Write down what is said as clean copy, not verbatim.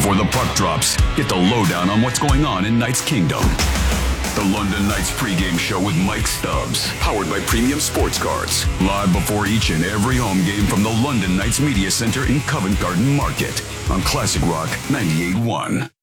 before the puck drops, get the lowdown on what's going on in Knights Kingdom. The London Knights pregame show with Mike Stubbs, powered by Premium Sports Cards. Live before each and every home game from the London Knights Media Center in Covent Garden Market on Classic Rock 98.1.